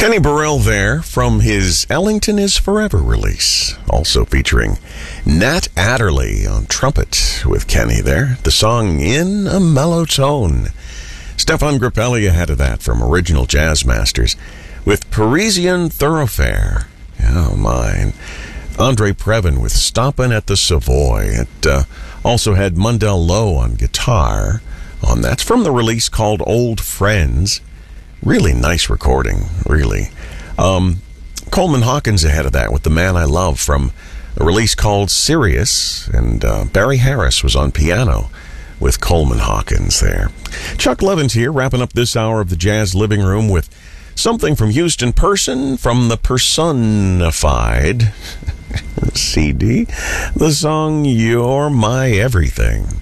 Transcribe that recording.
Kenny Burrell there from his Ellington is Forever release. Also featuring Nat Adderley on trumpet with Kenny there. The song In a Mellow Tone. Stefan Grappelli ahead of that from Original Jazz Masters with Parisian Thoroughfare. Oh, mine. Andre Previn with Stompin' at the Savoy. It also had Mundell Lowe on guitar. That's from the release called Old Friends. Really nice recording, really. Coleman Hawkins ahead of that with The Man I Love from a release called Sirius, and Barry Harris was on piano with Coleman Hawkins there. Chuck Levins here, wrapping up this hour of the Jazz Living Room with something from Houston Person from the Personified CD, the song You're My Everything.